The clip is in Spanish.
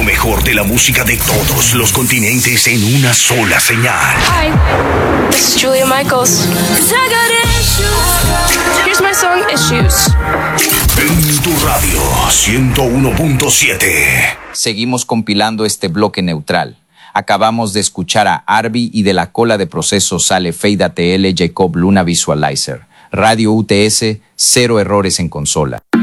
Lo mejor de la música de todos los continentes en una sola señal. Hi, this is Julia Michaels. 'Cause I got issues. Here's my song, Issues. En tu radio 101.7. Seguimos compilando este bloque neutral. Acabamos de escuchar a Arby y de la cola de proceso sale Fade ATL Jacob Luna Visualizer. Radio UTS, 0 errores en consola.